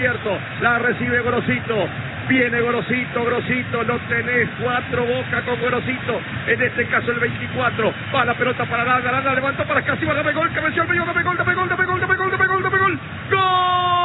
La recibe Gorosito. Viene Gorosito, lo tenés 4 Boca con Gorosito. En este caso el 24. Va la pelota para Landa, levantó para casi, va, dame gol, cabeció al medio, dame gol. ¡Gol!